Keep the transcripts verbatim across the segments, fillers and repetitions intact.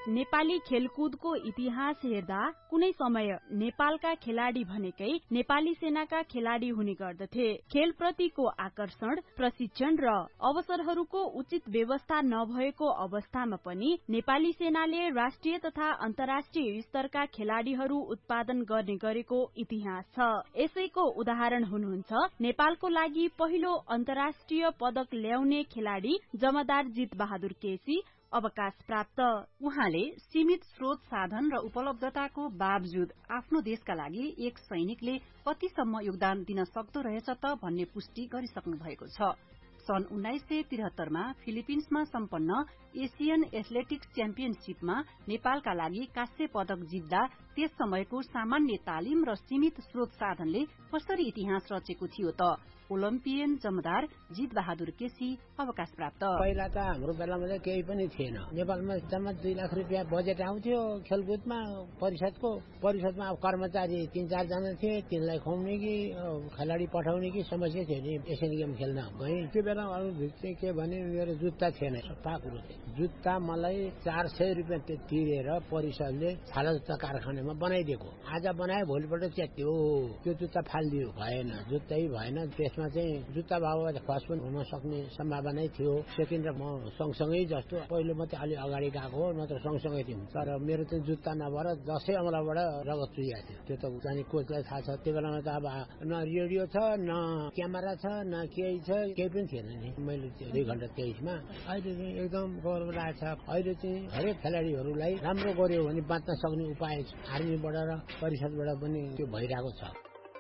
नेपाली खेलकुदको इतिहास हेर्दा कुनै समय नेपालका खेलाडी भनेकै नेपाली सेनाका खेलाडी हुने गर्दथे। खेल प्रतिको आकर्षण, प्रशिक्षण र अवसरहरूको उचित व्यवस्था नभएको अवस्थामा पनि नेपाली सेनाले राष्ट्रिय तथा अन्तर्राष्ट्रिय स्तरका खेलाडीहरू उत्पादन गर्ने गरेको इतिहास छ। यसैको उदाहरण हुनुहुन्छ नेपालको लागि पहिलो अन्तर्राष्ट्रिय पदक ल्याउने खेलाडी जमदार जित बहादुर केसी, अवकाश प्राप्त। उहाँले सीमित स्रोत साधन र उपलब्धताको बावजुद आफ्नो देशका लागि एक सैनिकले कतिसम्म योगदान दिन सक्दो रहेछ त भन्ने पुष्टि गरिसक्नु भएको छ। सन् उन्नाइस सय त्रिहत्तरमा फिलिपिन्समा सम्पन्न एसियन एथलेटिक्स च्याम्पियनशीपमा नेपालका लागि कांस्य पदक जित्दा त्यस समयको सामान्य तालिम र सीमित स्रोत साधनले कसरी इतिहास रचेको थियो त? ओलम्पियन जमदार जित बहादुर केसी, अवकाश प्राप्त। पहिला त हाम्रो बेलामा त केही पनि थिएन। नेपालमा जम्मा दुई लाख रुपियाँ बजेट आउँथ्यो खेलकुदमा परिषदको। परिषदमा अब कर्मचारी तीन चारजना थिए, तिनलाई खुवाउने कि खेलाडी पठाउने कि समस्या थियो नि एसियन गेम खेल्न गएँ। त्यो बेला अरू चाहिँ के भने मेरो जुत्ता थिएन। सफा कुरो थियो। जुत्ता मलाई चार सय रुपियाँ तिरेर परिषदले छाला जुत्ता कारखानामा बनाइदिएको। आज बनाए भोलिपल्ट च्यात्यो। त्यो जुत्ता फालिदियो, भएन, जुत्तै भएन। त्यसमा चाहिँ जुत्ता भाव खस पनि हुन सक्ने सम्भावना थियो। सेकेन्ड र म सँगसँगै जस्तो पहिलो मात्रै अलि अगाडि गएको नत्र सँगसँगै थियौँ। तर मेरो चाहिँ जुत्ता नभएर दसैँ औँलाबाट रगत चुहिएको थियो। त्यो त जाने कोचलाई थाहा छ। त्यो बेलामा त अब न रेडियो छ, न क्यामेरा छ, न केही छ, केही पनि थिएन नि। मैले दुई घण्टा तेइसमा अहिले चाहिँ एकदम गौरव लागेको छ। अहिले चाहिँ हरेक खेलाडीहरूलाई राम्रो गर्यो भने बाँच्न सक्ने उपाय आर्मीबाट र परिषदबाट पनि त्यो भइरहेको छ।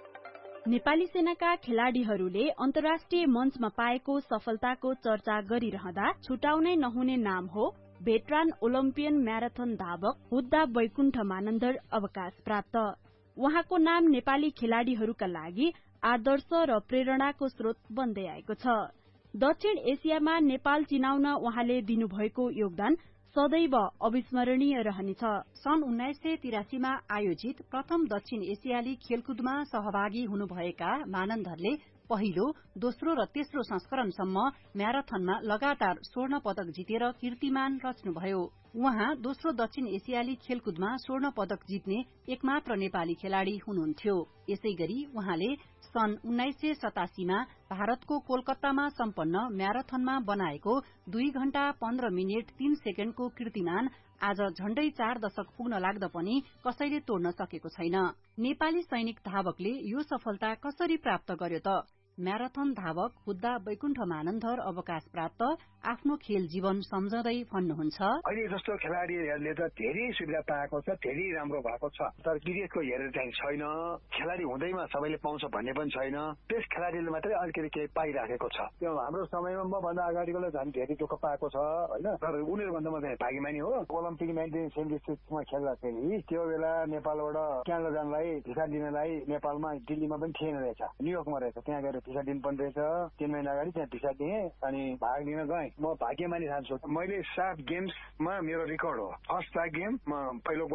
नेपाली सेनाका खेलाडीहरूले अन्तर्राष्ट्रिय मञ्चमा पाएको सफलताको चर्चा गरिरहँदा छुटाउनै नहुने नाम हो भेटरान ओलम्पियन म्याराथन धावक हुद्दा वैकुण्ठ मानन्धर, अवकाश प्राप्त। उहाँको नाम नेपाली खेलाडीहरूका लागि आदर्श र प्रेरणाको स्रोत बन्दै आएको छ। दक्षिण एसियामा नेपाल चिनाउन उहाँले दिनुभएको योगदान सदैव अविस्मरणीय रहनेछ। सन् उन्नाइस सय तिरासीमा आयोजित प्रथम दक्षिण एसियाली खेलकुदमा सहभागी हुनुभएका मानन्धरले पहिलो, दोस्रो र तेस्रो संस्करणसम्म म्याराथनमा लगातार स्वर्ण पदक जितेर कीर्तिमान रच्नुभयो। उहाँ दोस्रो दक्षिण एसियाली खेलकुदमा स्वर्ण पदक जित्ने एकमात्र नेपाली खेलाड़ी हुनुहुन्थ्यो। यसै गरी उहाँले सन् उन्नाइस सय सतासीमा भारतको कोलकातामा सम्पन्न म्याराथनमा बनाएको दुई घण्टा पन्ध्र मिनट तीन सेकेण्डको कीर्तिमान आज झण्डै चार दशक पुग्न लाग्दा पनि कसैले तोड्न सकेको छैन। नेपाली सैनिक धावकले यो सफलता कसरी प्राप्त गर्यो त? म्याराथन धावक हुद्दा वैकुण्ठ मानन्धर, अवकाश प्राप्त, आफ्नो खेल जीवन सम्झँदै भन्नुहुन्छ, अहिले जस्तो खेलाड़ीहरूले त धेरै सुविधा पाएको छ, धेरै राम्रो भएको छ। तर विदेशको हेरेर चाहिँ छैन। खेलाड़ी हुँदैमा सबैले पाउँछ भन्ने पनि छैन। त्यस खेलाड़ीले मात्रै अलिकति केही पाइराखेको छ। त्यो हाम्रो समयमा म भन्दा अगाडिकोले झन् धेरै दुःख पाएको छ होइन। तर उनीहरूभन्दा म चाहिँ भाग्यमानी हो। ओलम्पिक नाइन्टिन सेभेन्टी सिक्समा खेल्दाखेरि त्यो बेला नेपालबाट क्यानाडा जानलाई भिसा दिनलाई नेपालमा दिल्लीमा पनि थिएन रहेछ, न्युयोर्कमा रहेछ। त्यहाँ गएर भिसा दिनु पर्ने रहेछ। तीन महिना अगाडि त्यहाँ भिसा दिएँ अनि भाग लिन गएँ। म भाग्यमानी ठान्छु। मैले सात गेम्समा मेरो रेकर्ड हो। फर्स्ट सात गेम म पहिलो